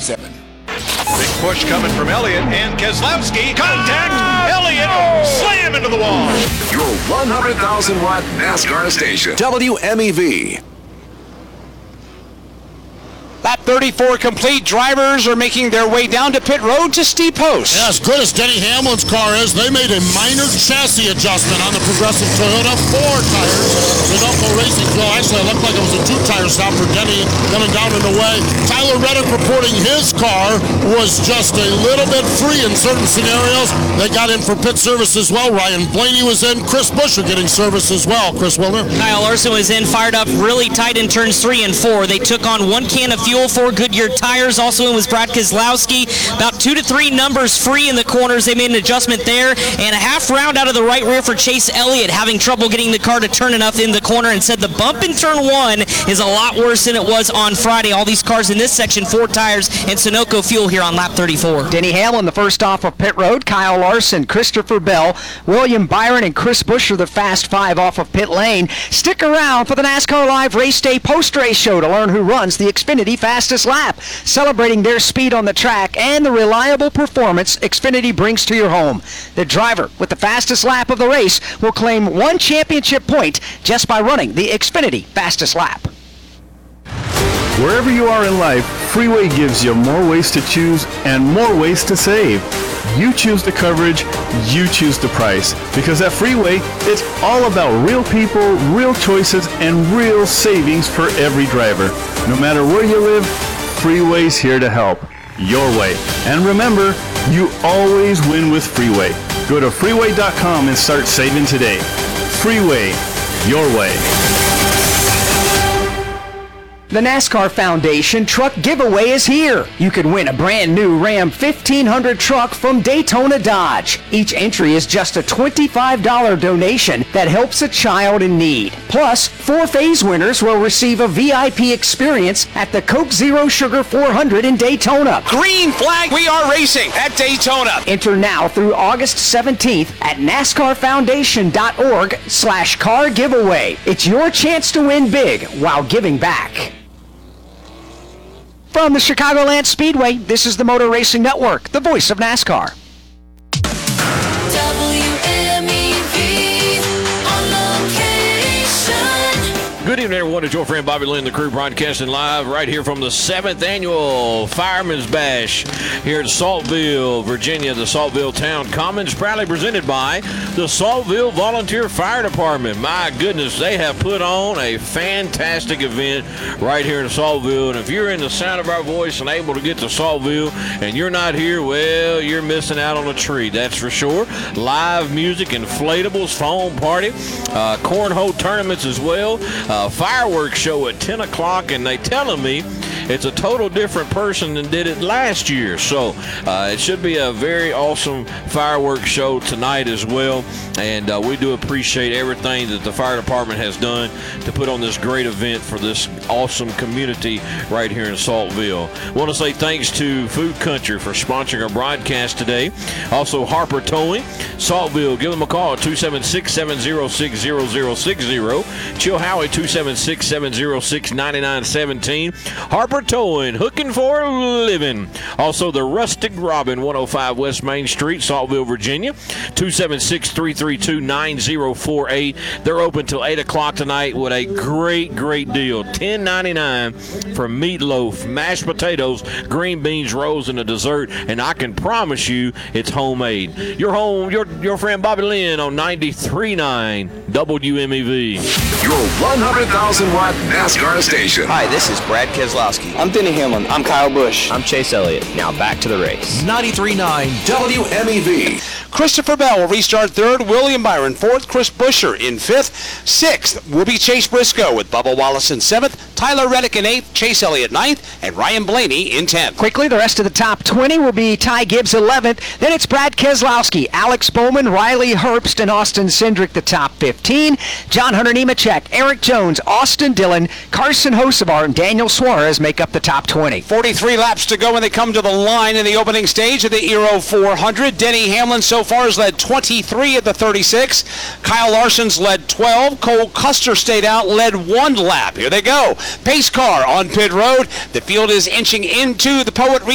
7. Big push coming from Elliott and Keselowski. Contact! Elliott slam into the wall. Your 100,000-watt NASCAR station. WMEV. Lap 34 complete. Drivers are making their way down to pit road to Steve Post. Yeah, as good as Denny Hamlin's car is, they made a minor chassis adjustment on the Progressive Toyota 4 tires. Sunoco Racing Joe, actually, it looked like it was a 2-tire stop for Denny coming down and away. Tyler Reddick reporting his car was just a little bit free in certain scenarios. They got in for pit service as well. Ryan Blaney was in. Chris Buescher getting service as well. Chris Wilner. Kyle Larson was in, fired up really tight in turns 3 and 4. They took on 1 can of fuel, 4 Goodyear tires. Also in was Brad Keselowski. About 2 to 3 numbers free in the corners. They made an adjustment there. And a half round out of the right rear for Chase Elliott, having trouble getting the car to turn enough in the corner, and said the bump in turn 1 is a lot worse than it was on Friday. All these cars in this section, 4 tires and Sunoco fuel here on lap 34. Denny Hamlin, the first off of pit road. Kyle Larson, Christopher Bell, William Byron, and Chris Buescher, the fast 5 off of pit lane. Stick around for the NASCAR Live Race Day post-race show to learn who runs the Xfinity Fastest Lap, celebrating their speed on the track and the reliable performance Xfinity brings to your home. The driver with the fastest lap of the race will claim 1 championship point just by running the Xfinity Fastest Lap. Wherever you are in life, Freeway gives you more ways to choose and more ways to save. You choose the coverage, you choose the price. Because at Freeway, it's all about real people, real choices, and real savings for every driver. No matter where you live, Freeway's here to help. Your way. And remember, you always win with Freeway. Go to freeway.com and start saving today. Freeway, your way. The NASCAR Foundation Truck Giveaway is here. You can win a brand new Ram 1500 truck from Daytona Dodge. Each entry is just a $25 donation that helps a child in need. Plus, 4 phase winners will receive a VIP experience at the Coke Zero Sugar 400 in Daytona. Green flag, we are racing at Daytona. Enter now through August 17th at NASCARFoundation.org/car giveaway. It's your chance to win big while giving back. From the Chicagoland Speedway, this is the Motor Racing Network, the voice of NASCAR. WMEV on location. Good evening, everyone. It's your friend Bobby Lynn, the crew, broadcasting live right here from the 7th Annual Fireman's Bash here in Saltville, Virginia. The Saltville Town Commons, proudly presented by the Saltville Volunteer Fire Department. My goodness, they have put on a fantastic event right here in Saltville. And if you're in the sound of our voice and able to get to Saltville and you're not here, well, you're missing out on a treat, that's for sure. Live music, inflatables, foam party, cornhole tournaments as well. Fireworks show at 10 o'clock, and they telling me it's a total different person than did it last year. So it should be a very awesome fireworks show tonight as well. And we do appreciate everything that the fire department has done to put on this great event for this awesome community right here in Saltville. I want to say thanks to Food Country for sponsoring our broadcast today. Also Harper Towing, Saltville. Give them a call at 276-706-0060. Chill Howie, 276-706-9917. Harper Towing, hooking for a living. Also the Rustic Robin, 105 West Main Street, Saltville, Virginia, 276-332-9048. They're open till 8 o'clock tonight with a great deal. $10.99 for meatloaf, mashed potatoes, green beans, rolls, and a dessert. And I can promise you it's homemade. Your home, your friend Bobby Lynn on 93.9 WMEV. Your 100,000-watt NASCAR station. Hi, this is Brad Keselowski. I'm Denny Hamlin. I'm Kyle Busch. I'm Chase Elliott. Now back to the race. 93.9 WMEV. Christopher Bell will restart 3rd, William Byron 4th, Chris Buescher in 5th. 6th will be Chase Briscoe with Bubba Wallace in 7th, Tyler Reddick in 8th, Chase Elliott 9th, and Ryan Blaney in 10th. Quickly, the rest of the top 20 will be Ty Gibbs 11th. Then it's Brad Keselowski, Alex Bowman, Riley Herbst, and Austin Cindric the top 15. John Hunter Nemechek, Eric Jones, Austin Dillon, Carson Hocevar, and Daniel Suarez make up the top 20. 43 laps to go when they come to the line in the opening stage of the Euro 400. Denny Hamlin so far has led 23 at the 36. Kyle Larson's led 12. Cole Custer stayed out, led 1 lap. Here they go. Pace car on pit road. The field is inching into the Poet